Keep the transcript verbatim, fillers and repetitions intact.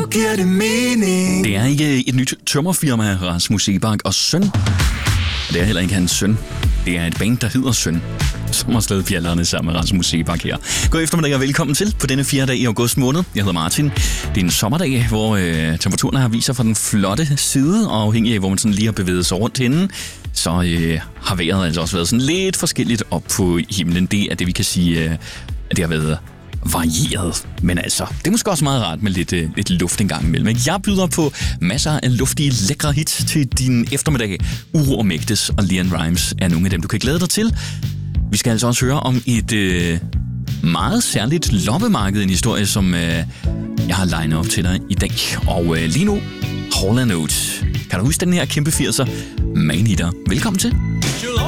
giver det mening. Det er ikke et nyt tømmerfirma, Rasmus Seebach og Søn. Det er heller ikke hans søn. Det er et band, der hedder Søn, som har slået fjallerne sammen med Rasmus Seebach her. God eftermiddag og velkommen til på denne fjerde dag i august måned. Jeg hedder Martin. Det er en sommerdag, hvor øh, temperaturen har vist sig fra den flotte side, og afhængig af, hvor man sådan lige har bevæget sig rundt henne, så øh, har vejret altså også været sådan lidt forskelligt op på himlen. Det er det, vi kan sige, øh, at det har været varieret. Men altså, det er måske også meget rart med lidt, øh, lidt luft en gang imellem. Jeg byder på masser af luftige, lækre hits til din eftermiddag. Uro og Mægtes og Leon Rimes er nogle af dem, du kan glæde dig til. Vi skal altså også høre om et øh, meget særligt loppemarked, en historie, som øh, jeg har legnet op til dig i dag. Og øh, lige nu, Hall and Oates. Kan du huske den her kæmpe firser? Maneater. Velkommen til.